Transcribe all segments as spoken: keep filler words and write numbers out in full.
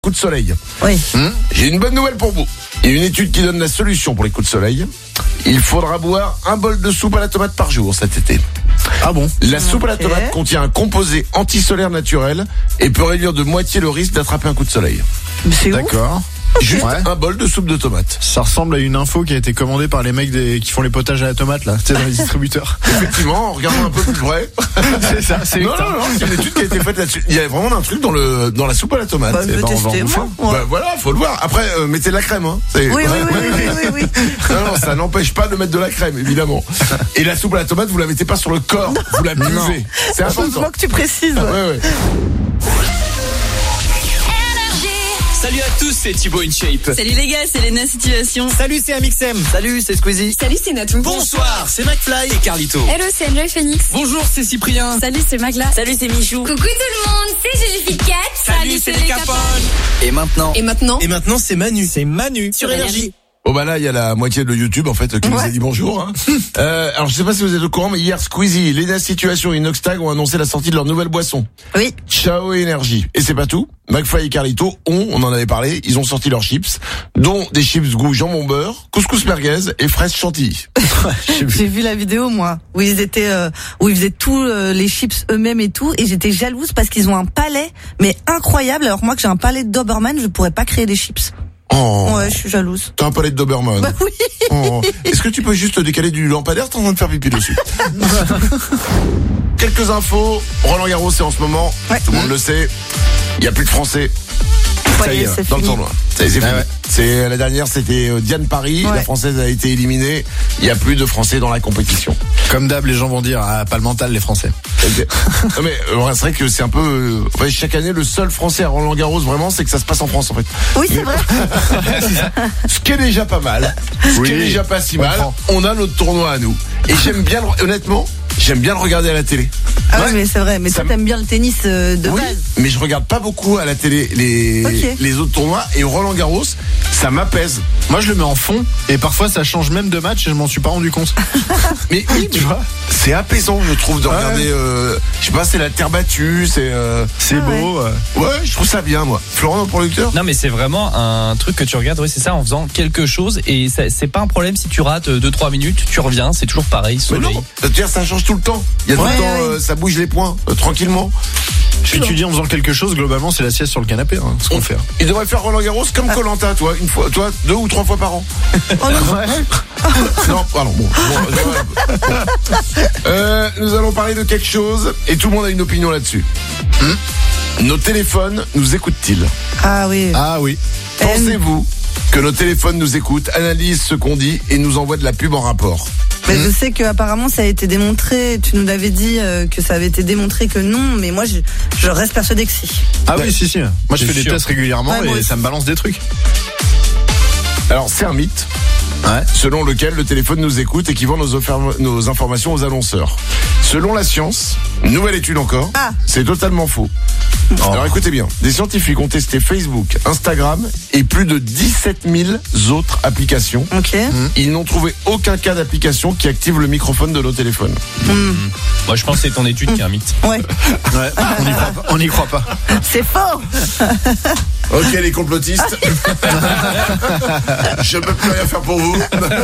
Coup de soleil. Oui. Mmh. J'ai une bonne nouvelle pour vous. Il y a une étude qui donne la solution pour les coups de soleil. Il faudra boire un bol de soupe à la tomate par jour cet été. Ah bon? La soupe okay. à la tomate contient un composé antisolaire naturel et peut réduire de moitié le risque d'attraper un coup de soleil. C'est D'accord. ouf. Juste Ouais. un bol de soupe de tomate. Ça ressemble à une info qui a été commandée par les mecs des, qui font les potages à la tomate, là, tu sais, dans les distributeurs. Effectivement, en regardant un peu plus près. C'est ça, c'est Non, non, non, c'est une étude qui a été faite là-dessus. Il y a vraiment un truc dans le dans la soupe à la tomate. Bah, je Eh veux ben, on va en tester, bouffer. moi. Ouais. Bah, voilà, faut le voir. Après, euh, mettez de la crème. Hein. C'est- Oui, oui, oui, oui, oui, oui, oui. Non, non, ça n'empêche pas de mettre de la crème, évidemment. Et la soupe à la tomate, vous la mettez pas sur le corps, vous la buvez. C'est important. Heureusement que tu précises. Ouais, ouais. Salut à tous, c'est Thibaut InShape. Salut les gars, c'est Lena Situation. Salut, c'est Amixem. Salut, c'est Squeezie. Salut, c'est Natou. Bonsoir, c'est McFly et Carlito. Hello, c'est Enjoy Phoenix. Bonjour, c'est Cyprien. Salut, c'est Magla. Salut, c'est Michou. Coucou tout le monde, c'est Joséphine Cat. Salut, c'est les Capones. Et maintenant Et maintenant Et maintenant, c'est Manu. C'est Manu. Sur Énergie. Bon bah là il y a la moitié de YouTube en fait qui nous a dit bonjour. Hein. euh, alors je sais pas si vous êtes au courant mais hier Squeezie, Lena Situation et Inoxtag ont annoncé la sortie de leur nouvelle boisson. Oui. Ciao Énergie. Et c'est pas tout. McFly et Carlito ont, on en avait parlé, ils ont sorti leurs chips, dont des chips goût jambon beurre, couscous merguez et fraises chantilly. J'ai vu la vidéo moi où ils étaient euh, où ils faisaient tous euh, les chips eux-mêmes et tout et j'étais jalouse parce qu'ils ont un palais mais incroyable alors moi que j'ai un palais de Doberman je pourrais pas créer des chips. Oh. Ouais, je suis jalouse. T'as un palais de Doberman. Bah oui. Oh. Est-ce que tu peux juste décaler du lampadaire? T'es en train de faire pipi dessus. Quelques infos. Roland Garros c'est en ce moment. Ouais. Tout le monde le sait. Il y a plus de Français Ça y est, c'est dans le fini. tournoi. Ça y est, c'est fini. Ah ouais. C'est la dernière, c'était euh, Diane Paris. Ouais. La française a été éliminée. Il y a plus de Français dans la compétition. Comme d'hab, les gens vont dire, ah, pas le mental, les Français. Ok. Non, mais euh, c'est vrai que c'est un peu. Euh, ouais, chaque année, le seul Français à Roland Garros, vraiment, c'est que ça se passe en France, en fait. Oui, c'est vrai. Ce qui est déjà pas mal. Ce Oui, qui est déjà pas si on mal. prend. On a notre tournoi à nous. Et j'aime bien, le- honnêtement, j'aime bien le regarder à la télé. Ah Ouais. oui, mais c'est vrai. Mais Ça toi me- t'aimes bien le tennis euh, de Oui, base. mais je regarde pas beaucoup à la télé les Ok. les autres tournois et Roland Garros, ça m'apaise. Moi, je le mets en fond, et parfois, ça change même de match, et je m'en suis pas rendu compte. Mais oui, Tu mais vois, c'est apaisant, je trouve, de Ouais. regarder. Euh, je sais pas, c'est la terre battue, c'est. Euh, c'est Ah beau. euh. ouais, je trouve ça bien, moi. Florent, le producteur. Non mais c'est vraiment un truc que tu regardes, oui c'est ça, en faisant quelque chose et ça- c'est pas un problème si tu rates deux trois minutes, tu reviens, c'est toujours pareil, Mais soleil. non, c'est-à-dire ça change tout le temps. Il y a tout Ouais, le temps, ouais. euh, ça bouge les points euh, tranquillement. Puis tu dis en faisant quelque chose, globalement, c'est la sieste sur le canapé, hein, ce qu'on fait. hein. Il devrait faire Roland Garros comme Koh-Lanta, toi, une fois, toi, deux ou trois fois par an. Oh non. Non, pardon. Bon, bon, bon. Euh, nous allons parler de quelque chose et tout le monde a une opinion là-dessus. Hmm. Nos téléphones nous écoutent-ils? Ah oui. Ah oui. Pensez-vous que nos téléphones nous écoutent, analysent ce qu'on dit et nous envoient de la pub en rapport? Mais je sais que apparemment ça a été démontré. Tu nous l'avais dit euh, que ça avait été démontré que non, mais moi je, je reste persuadée que si. Ah Ouais. oui, si, si. Moi, je C'est fais des sûr. tests régulièrement, Ouais, moi et aussi. ça me balance des trucs. Alors, c'est un mythe. Ouais. Selon lequel le téléphone nous écoute et qui vend nos, offer- nos informations aux annonceurs. Selon la science, nouvelle étude encore, Ah. c'est totalement faux. Alors écoutez bien, des scientifiques ont testé Facebook, Instagram et plus de dix-sept mille autres applications. Ok. Ils n'ont trouvé aucun cas d'application qui active le microphone de nos téléphones. Moi je pense que c'est ton étude qui est un mythe. Ouais. Ouais. On n'y croit pas. On n'y croit pas. C'est faux. Ok les complotistes, je peux plus rien faire pour vous.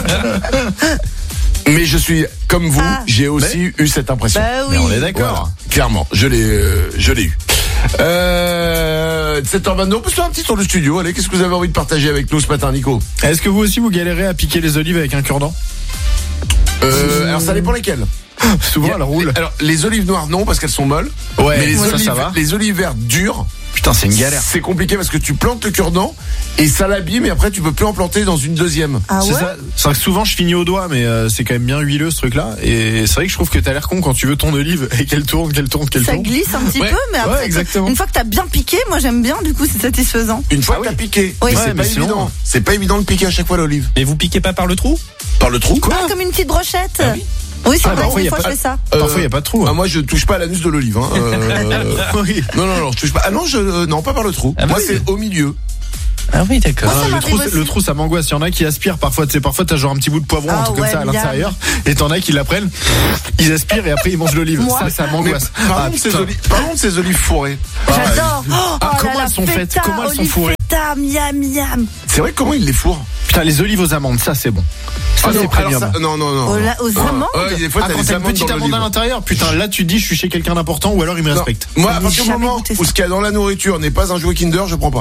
Mais je suis comme vous, Ah. j'ai aussi eu cette impression. Bah oui. Mais on est d'accord. Voilà, clairement, je l'ai, euh, je l'ai eu. Euh, sept heures vingt-deux, on peut se faire un petit tour du studio. Allez, qu'est-ce que vous avez envie de partager avec nous ce matin, Nico? Est-ce que vous aussi, vous galérez à piquer les olives avec un cure-dent? euh, Alors, ça dépend lesquelles. Souvent, elles roulent. Alors, les olives noires, non, parce qu'elles sont molles. Ouais, mais les, ça, olives, ça va. les olives vertes dures, Putain, c'est une galère. c'est compliqué parce que tu plantes le cure-dent et ça l'abîme et après tu peux plus en planter dans une deuxième. Ah C'est ouais. ça. C'est vrai que souvent je finis au doigt, mais euh, c'est quand même bien huileux ce truc-là. Et c'est vrai que je trouve que t'as l'air con quand tu veux ton olive et qu'elle tourne, qu'elle tourne, qu'elle Ça tourne. glisse un petit Ouais. peu, mais après, Ouais, exactement. une fois que t'as bien piqué, moi j'aime bien, du coup c'est satisfaisant. Une fois Ah que oui. t'as piqué. Oui. Mais Ouais, c'est mais pas sinon- évident. C'est pas évident de piquer à chaque fois l'olive. Mais vous piquez pas par le trou? Par le trou. Ah, comme une petite brochette. Ah oui. Oui, c'est Ah, vrai, parfois, des y a fois pas- je fais ça. Parfois, il n'y a pas de trou. Ah, hein. moi, je touche pas à l'anus de l'olive. Hein. Euh, Oui. non, non, non, je touche pas. Ah non, je, euh, non, pas par le trou. Ah, moi, oui. c'est au milieu. Ah oui, d'accord. Moi, ça Ah, le, m'arrive trou, aussi. le trou, ça m'angoisse. Il y en a qui aspirent parfois. Tu sais, parfois, t'as genre un petit bout de poivron, Ah un truc ouais, comme ça à miam. l'intérieur. Et t'en as qui la prennent, ils aspirent et après ils mangent l'olive. Moi. Ça, ça m'angoisse. Parlons, Ah, de ces putain. olives, parlons de ces olives fourrées. J'adore. Oh, Ah, là comment là, elles sont faites feta, Comment elles sont olive fourrées feta, miam, miam. C'est vrai, comment ils les fourrent? Putain, les olives aux amandes, ça c'est bon. Ça Ah non, c'est premium. alors ça- non, non, non. Aux la- aux Ah, amandes ouais, des fois, Ah, t'as quand des t'as une amandes petite dans amande à l'olive. l'intérieur, putain, là tu te dis je suis chez quelqu'un d'important ou alors il me Non. respecte. Moi, à J'ai partir du jamais moment goûté ça. où ce qu'il y a dans la nourriture n'est pas un jouet Kinder, je prends pas.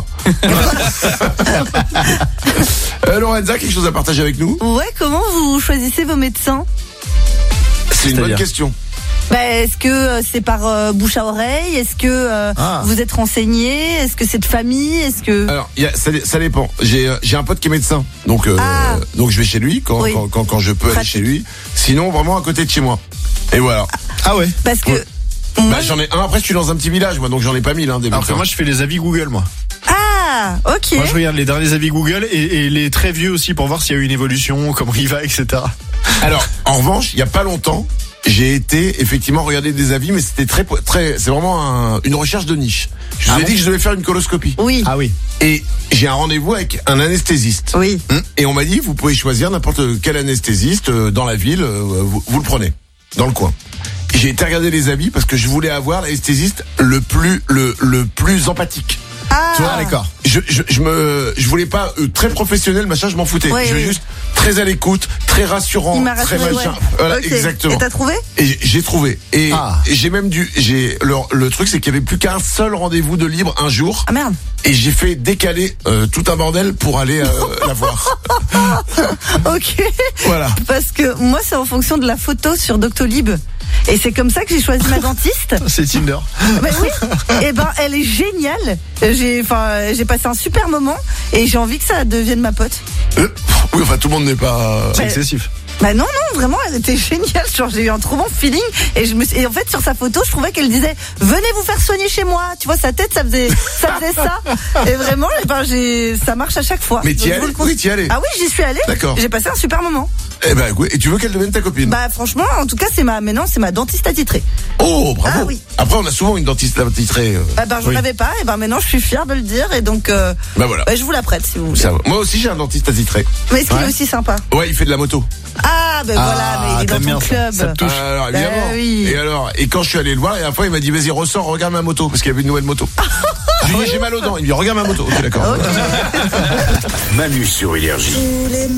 euh, Lorenza, quelque chose à partager avec nous? Ouais, comment vous choisissez vos médecins? C'est une bonne C'est-à-dire question. Bah, est-ce que euh, c'est par euh, bouche à oreille? Est-ce que euh, Ah. vous êtes renseigné? Est-ce que c'est de famille? Est-ce que Alors, il y a, ça, ça dépend. J'ai euh, j'ai un pote qui est médecin, donc euh, Ah. donc je vais chez lui quand Oui. quand, quand, quand je peux aller Pratique. chez lui. Sinon, vraiment à côté de chez moi. Et voilà. Ah ouais. parce que Ouais. moi, Bah, j'en ai un. Après, je suis dans un petit village, moi, donc j'en ai pas mille. Hein, des Alors que médecins. moi je fais les avis Google moi. ah, ok. Moi je regarde les derniers avis Google et, et les très vieux aussi pour voir s'il y a eu une évolution, comment il va, et cetera. Alors, en revanche, il y a pas longtemps, j'ai été effectivement regarder des avis, mais c'était très très. C'est vraiment un- une recherche de niche. Je vous Ah ai bon dit que je devais faire une coloscopie. Oui, Ah oui. Et j'ai un rendez-vous avec un anesthésiste. oui. Et on m'a dit, vous pouvez choisir n'importe quel anesthésiste euh, dans la ville, euh, vous, vous le prenez, dans le coin. Et j'ai été regarder les avis parce que je voulais avoir l'anesthésiste le plus le le plus empathique. Ah, Tu vois, d'accord. Je, je, je me je voulais pas euh, très professionnel, machin, je m'en foutais. Ouais, je veux oui. juste très à l'écoute, très rassurant, Il m'a très rassuré, machin. ouais. Voilà, Ok. exactement. Et t'as trouvé? Et j'ai- j'ai trouvé. Et Ah. et j'ai même dû. J'ai le, le truc, c'est qu'il y avait plus qu'un seul rendez-vous de libre un jour. Ah merde. Et j'ai fait décaler euh, tout un bordel pour aller euh, la voir. Ok. Voilà. Parce que moi, c'est en fonction de la photo sur Doctolib. Et c'est comme ça que j'ai choisi ma dentiste. C'est Tinder. Ben oui. Et ben, elle est géniale. J'ai, enfin, j'ai passé un super moment et j'ai envie que ça devienne ma pote. Euh, oui, enfin tout le monde n'est pas. C'est Ouais. excessif. Bah non, non, vraiment, elle était géniale. Genre, j'ai eu un trop bon feeling. Et je me suis- et en fait, sur sa photo, je trouvais qu'elle disait, venez vous faire soigner chez moi. Tu vois, sa tête, ça faisait, ça faisait ça. Et vraiment, eh ben, j'ai, ça marche à chaque fois. Mais Donc, t'y je allais? vous le conseille. Oui, t'y allais. Ah oui, j'y suis allée. D'accord. J'ai passé un super moment. Eh ben, oui. Et tu veux qu'elle devienne ta copine? Bah, franchement, en tout cas, c'est ma, maintenant, c'est ma dentiste attitrée. Oh, bravo. Ah oui. Après, on a souvent une dentiste attitrée. Euh, Bah, ben, j'en Oui. avais pas. Et ben, maintenant, je suis fière de le dire. Et donc, euh, bah voilà. bah, je vous la prête si vous voulez. Ça va. Moi aussi, j'ai un dentiste attitré. Mais est-ce qu'il Ouais. est aussi sympa? Ouais, il fait de la moto. Ah, ben voilà, mais il est t'aimes dans bien ton ça. club. Ça te touche. Alors, évidemment. Bah oui. Et alors, et quand je suis allé le voir, et à la fois, il m'a dit, vas-y, ressors, regarde ma moto, parce qu'il y avait une nouvelle moto. Je lui ai dit, j'ai mal aux dents. Il me dit, regarde ma moto. Ok, d'accord. Ok. Manu sur Énergie.